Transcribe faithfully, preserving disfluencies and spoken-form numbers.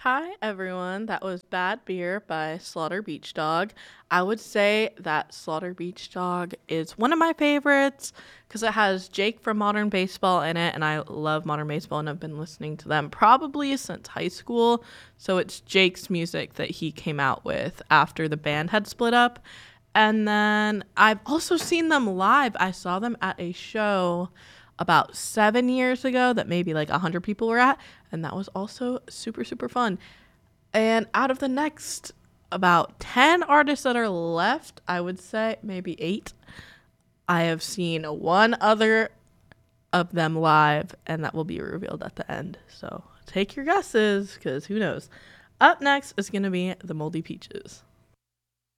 Hi, everyone. That was Bad Beer by Slaughter Beach Dog. I would say that Slaughter Beach Dog is one of my favorites because it has Jake from Modern Baseball in it, and I love Modern Baseball, and I've been listening to them probably since high school. So it's Jake's music that he came out with after the band had split up. And then I've also seen them live. I saw them at a show about seven years ago that maybe like one hundred people were at, and that was also super, super fun. And out of the next about ten artists that are left, I would say maybe eight, I have seen one other of them live, and that will be revealed at the end. So take your guesses, because who knows. Up next is going to be the Moldy Peaches.